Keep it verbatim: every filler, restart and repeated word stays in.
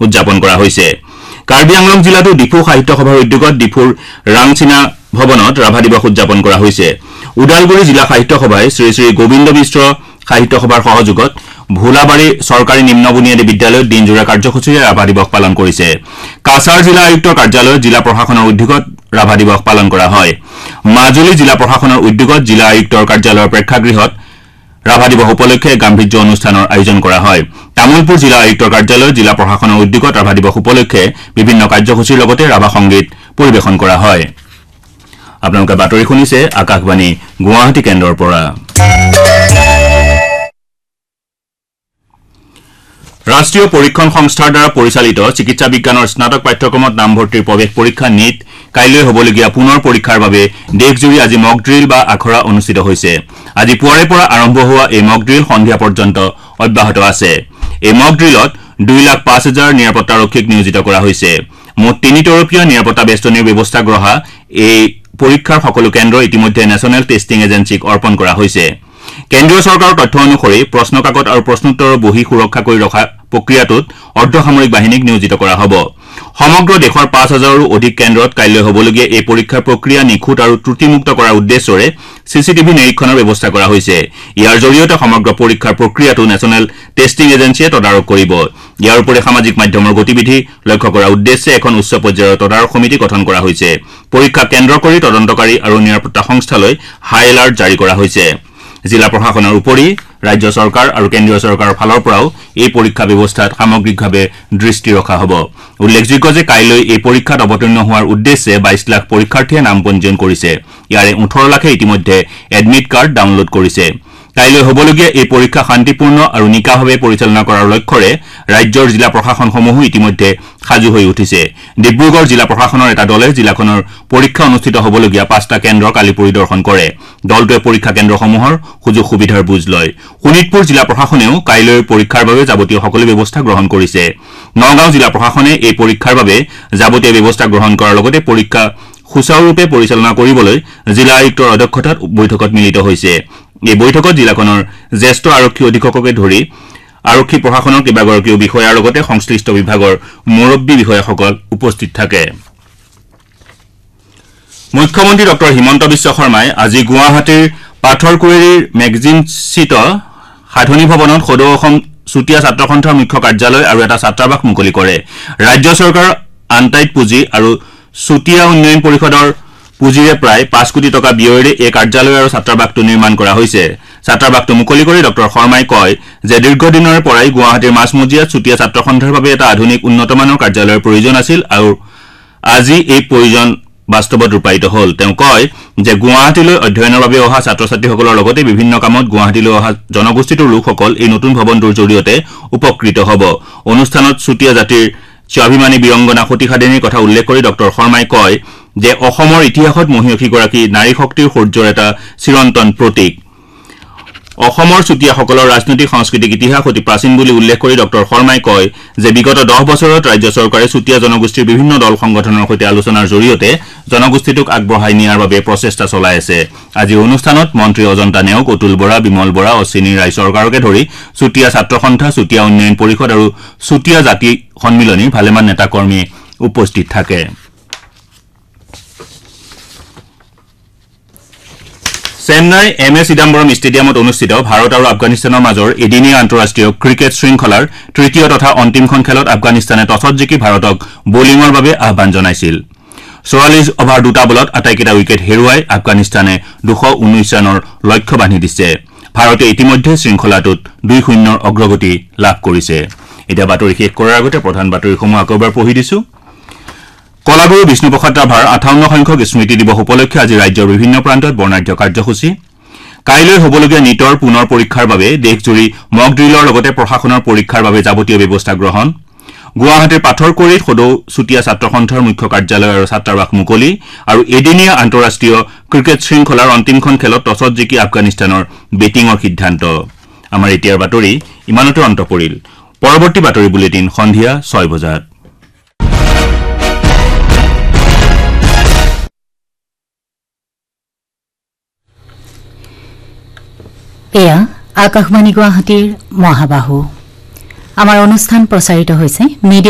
উদযাপন কৰা হৈছে কাৰ্বি আংলং জিলাতো ডিফু সাহিত্য সভাৰ উদ্যোগত ডিফুৰ ৰাংচিনা ভৱনত ৰাভা দিৱস উদযাপন কৰা হৈছে উদালগুৰি জিলা সাহিত্য সভাই শ্ৰী শ্ৰী গোবিন্দ মিশ্ৰ সাহিত্য সভাৰ সহযোগত ভোলাবাৰী চৰকাৰী নিম্ন বুনিয়াদী বিদ্যালয়ত দিনজোৰা কাৰ্যসূচীৰে ৰাভা দিৱস পালন কৰিছে কাছাৰ জিলা আয়ুক্তৰ কাৰ্যালয়ত জিলা প্ৰশাসনৰ উদ্যোগত ৰাভা দিৱস পালন কৰা হয় মাজুলী জিলা প্ৰশাসনৰ উদ্যোগত জিলা আয়ুক্তৰ কাৰ্যালয়ৰ প্ৰেক্ষাগৃহত ৰাভা দিৱস উপলক্ষে গাম্ভীৰ্য অনুষ্ঠানৰ আয়োজন কৰা হয় তামুলপুৰ জিলা আয়ুক্তৰ কাৰ্যালয়ত জিলা প্ৰশাসনৰ উদ্যোগত ৰাভা দিৱস উপলক্ষে বিভিন্ন কাৰ্যসূচীৰ লগতে ৰাভা সংগীত পৰিৱেশন কৰা হয় আপোনালোকে বাতৰি শুনিছে আকাশবাণী গুৱাহাটী কেন্দ্ৰৰ পৰা ৰাষ্ট্ৰীয় পৰীক্ষণ সংস্থাৰ দ্বাৰা পৰিচালিত চিকিৎসা বিজ্ঞানৰ স্নাতক পাঠ্যক্ৰমত নামভৰ্তিৰ প্ৰৱেশ পৰীক্ষা নীট কাইলৈ হ'বলগীয়া পুনৰ পৰীক্ষাৰ বাবে দেশজুৰি আজি মক ড্ৰিল বা আখৰা অনুষ্ঠিত হৈছে আজি পুৱাৰে পৰা আৰম্ভ হোৱা এই মক ড্ৰিল সন্ধিয়া পৰ্যন্ত অব্যাহত আছে এই মক ড্ৰিলত দুই লাখ পাঁচ হাজাৰ নিৰাপত্তাৰক্ষীক নিয়োজিত কৰা হৈছে মুঠ তিনি তৰপীয়া নিৰাপত্তা বেষ্টনীৰ ব্যৱস্থা গ্ৰহা এই পৰীক্ষাৰ সকলো কেন্দ্ৰ ইতিমধ্যে নেশ্যনেল টেষ্টিং এজেন্সিক অৰ্পণ কৰা হৈছে কেন্দ্ৰীয় চৰকাৰৰ তথ্য অনুসৰি প্ৰশ্নকাকত আৰু প্ৰশ্নোত্তৰৰ বহি সুৰক্ষা কৰি ৰখা প্ৰক্ৰিয়াটোত অৰ্ধসামৰিক বাহিনীক নিয়োজিত কৰা হ'ব সমগ্ৰ দেশৰ পাঁচ হাজাৰৰো অধিক কেন্দ্ৰত কাইলৈ হ'বলগীয়া এই পৰীক্ষাৰ প্ৰক্ৰিয়া নিখুঁত আৰু ত্ৰুটিমুক্ত কৰাৰ উদ্দেশ্যৰে চিচিটিভি নিৰীক্ষণৰ ব্যৱস্থা কৰা হৈছে ইয়াৰ জৰিয়তে সমগ্ৰ পৰীক্ষাৰ প্ৰক্ৰিয়াটো নেশ্যনেল টেষ্টিং এজেন্সিয়ে তদাৰক কৰিব ইয়াৰ উপৰি সামাজিক মাধ্যমৰ গতিবিধি লক্ষ্য কৰাৰ উদ্দেশ্যে এখন উচ্চ পৰ্যায়ৰ তদাৰক সমিতি গঠন কৰা হৈছে পৰীক্ষা কেন্দ্ৰ কৰি তদন্তকাৰী আৰু নিৰাপত্তা সংস্থালৈ হাই এলাৰ্ট জাৰি কৰা হৈছে জিলা প্ৰশাসনৰ উপৰি ৰাজ্য চৰকাৰ আৰু কেন্দ্ৰীয় চৰকাৰৰ ফালৰ পৰাও এই পৰীক্ষা ব্যৱস্থাত সামগ্ৰিকভাৱে দৃষ্টি ৰখা হ'ব উল্লেখযোগ্য যে কাইলৈ এই পৰীক্ষাত অৱতীৰ্ণ হোৱাৰ উদ্দেশ্যে বাইশ লাখ পৰীক্ষাৰ্থীয়ে নাম পঞ্জীয়ন কৰিছে ইয়াৰে ওঠৰ লাখে ইতিমধ্যে এডমিট কাৰ্ড ডাউনলোড কৰিছে কাইলৈ হ'বলগীয়া এই পৰীক্ষা শান্তিপূৰ্ণ আৰু নিকাভাৱে পৰিচালনা কৰাৰ লক্ষ্যৰে ৰাজ্যৰ জিলা প্ৰশাসনসমূহো ইতিমধ্যে সাজু হৈ উঠিছে ডিব্ৰুগড় জিলা প্ৰশাসনৰ এটা দলে জিলাখনৰ পৰীক্ষা অনুষ্ঠিত হ'বলগীয়া পাঁচটা কেন্দ্ৰ কালি পৰিদৰ্শন কৰে দলটোৱে পৰীক্ষা কেন্দ্ৰসমূহৰ সুযোগ সুবিধাৰ বুজ লয় শোণিতপুৰ জিলা প্ৰশাসনেও কাইলৈ পৰীক্ষাৰ বাবে যাৱতীয় সকলো ব্যৱস্থা গ্ৰহণ কৰিছে নগাঁও জিলা প্ৰশাসনে এই পৰীক্ষাৰ বাবে যাৱতীয় ব্যৱস্থা গ্ৰহণ কৰাৰ লগতে পৰীক্ষা সুচাৰুৰূপে পৰিচালনা কৰিবলৈ জিলা আয়ুক্তৰ অধ্যক্ষতাত বৈঠকত মিলিত হৈছে এই বৈঠকত জিলাখনৰ জ্যেষ্ঠ আৰক্ষী অধীক্ষককে ধৰি আৰক্ষী প্ৰশাসনৰ কেইবাগৰাকীও বিষয়াৰ লগতে সংশ্লিষ্ট বিভাগৰ মুৰব্বী বিষয়াসকল উপস্থিত থাকে মুখ্যমন্ত্ৰী ডক্টৰ হিমন্ত বিশ্ব শৰ্মাই আজি গুৱাহাটীৰ পাথৰকুৱেৰীৰ মেগজিনস্থিত সাধনী ভৱনত সদৌ অসম চুতীয়া ছাত্ৰ সন্থাৰ মুখ্য কাৰ্যালয় আৰু এটা ছাত্ৰাবাস মুকলি কৰে ৰাজ্য চৰকাৰৰ আনতাইত পুঁজি আৰু চুতীয়া উন্নয়ন পৰিষদৰ পুঁজিৰে প্ৰায় পাঁচ কোটি টকা ব্যয়েৰে এই কাৰ্যালয় আৰু ছাত্ৰাবাসটো নিৰ্মাণ কৰা হৈছে ছাত্ৰাবাসটো মুকলি কৰি ডক্টৰ শৰ্মাই কয় যে দীৰ্ঘদিনৰ পৰাই গুৱাহাটীৰ মাজমজিয়াত চুতীয়া ছাত্ৰ সন্থাৰ বাবে এটা আধুনিক উন্নতমানৰ কাৰ্যালয়ৰ প্ৰয়োজন আছিল আৰু আজি এই প্ৰয়োজন বাস্তৱত ৰূপায়িত হ'ল তেওঁ কয় যে গুৱাহাটীলৈ অধ্যয়নৰ বাবে অহা ছাত্ৰ ছাত্ৰীসকলৰ লগতে বিভিন্ন কামত গুৱাহাটীলৈ অহা জনগোষ্ঠীটোৰ লোকসকল এই নতুন ভৱনটোৰ জৰিয়তে উপকৃত হ'ব অনুষ্ঠানত চুতীয়া জাতিৰ স্বাভিমানী বীৰংগনা সতীসাধিনীৰ কথা উল্লেখ কৰি ডক্টৰ শৰ্মাই কয় যে অসমৰ ইতিহাসত মহিয়সীগৰাকী নাৰী শক্তিৰ সূৰ্যৰ এটা চিৰন্তন প্ৰতীক অসমৰ চুতীয়াসকলৰ ৰাজনৈতিক সাংস্কৃতিক ইতিহাস অতি প্ৰাচীন বুলি উল্লেখ কৰি ডক্টৰ শৰ্মাই কয় যে বিগত দহ বছৰত ৰাজ্য চৰকাৰে চুতীয়া জনগোষ্ঠীৰ বিভিন্ন দল সংগঠনৰ সৈতে আলোচনাৰ জৰিয়তে জনগোষ্ঠীটোক আগবঢ়াই নিয়াৰ বাবে প্ৰচেষ্টা চলাই আছে আজি অনুষ্ঠানত মন্ত্ৰী অজন্তা নেওগ অতুল বৰা বিমল বৰা অশ্বিনী ৰায় চৰকাৰকে ধৰি চুতীয়া ছাত্ৰ সন্থা চুতীয়া উন্নয়ন পৰিষদ আৰু চুতীয়া জাতি সন্মিলনীৰ ভালেমান নেতাকৰ্মী উপস্থিত থাকে চেন্নাই এম এ চিদাম্বৰম ষ্টেডিয়ামত অনুষ্ঠিত ভাৰত আৰু আফগানিস্তানৰ মাজৰ এদিনীয়া আন্তঃৰাষ্ট্ৰীয় ক্ৰিকেট শৃংখলাৰ তৃতীয় তথা অন্তিমখন খেলত আফগানিস্তানে টছত জিকি ভাৰতক বলিঙৰ বাবে আহ্বান জনাইছিল চৌৰাল্লিছ অভাৰ দুটা বলত আটাইকেইটা উইকেট হেৰুৱাই আফগানিস্তানে দুশ ঊনৈশ ৰানৰ লক্ষ্য বান্ধি দিছে ভাৰতে ইতিমধ্যে শৃংখলাটোত দুই শূন্যৰ অগ্ৰগতি লাভ কৰিছে এতিয়া বাতৰি শেষ কৰাৰ আগতে প্ৰধান বাতৰিসমূহ আকৌ এবাৰ পঢ়ি দিছো কলাগুৰু বিষ্ণুপ্ৰসাদ ৰাভাৰ আঠাৱন্ন সংখ্যক স্মৃতি দিৱস উপলক্ষে আজি ৰাজ্যৰ বিভিন্ন প্ৰান্তত বৰ্ণাঢ্য কাৰ্যসূচী কাইলৈ হ'বলগীয়া নীটৰ পুনৰ পৰীক্ষাৰ বাবে দেশজুৰি মক ড্ৰিলৰ লগতে প্ৰশাসনৰ পৰীক্ষাৰ বাবে যাৱতীয় ব্যৱস্থা গ্ৰহণ গুৱাহাটীৰ পাথৰকুৱেৰীত সদৌ চুতীয়া ছাত্ৰ সন্থাৰ মুখ্য কাৰ্যালয় আৰু ছাত্ৰাবাস মুকলি আৰু এদিনীয়া আন্তঃৰাষ্ট্ৰীয় ক্ৰিকেট শৃংখলাৰ অন্তিমখন খেলত টছত জিকি আফগানিস্তানৰ বেটিঙৰ সিদ্ধান্ত আমাৰ এতিয়াৰ বাতৰি ইমানতে অন্ত পৰিল পৰৱৰ্তী বাতৰি বুলেটিন সন্ধিয়া ছয় বজাত এয়া আকাশবাণী গুৱাহাটীৰ মহাবাহু আমাৰ অনুষ্ঠান প্ৰচাৰিত হৈছে মিডিয়া